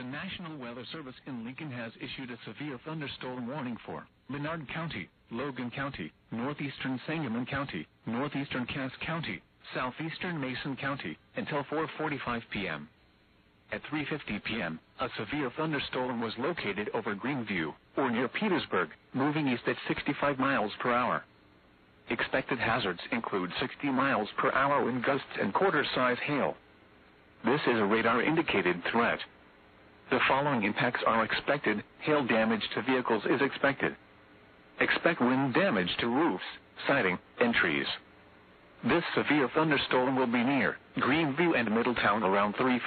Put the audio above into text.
The National Weather Service in Lincoln has issued a severe thunderstorm warning for Menard County, Logan County, northeastern Sangamon County, northeastern Cass County, southeastern Mason County, until 4:45 p.m. At 3:50 p.m., a severe thunderstorm was located over Greenview, or near Petersburg, moving east at 65 miles per hour. Expected hazards include 60 miles per hour wind gusts and quarter-size hail. This is a radar-indicated threat. The following impacts are expected. Hail damage to vehicles is expected. Expect wind damage to roofs, siding, and trees. This severe thunderstorm will be near Greenview and Middletown around 3:50.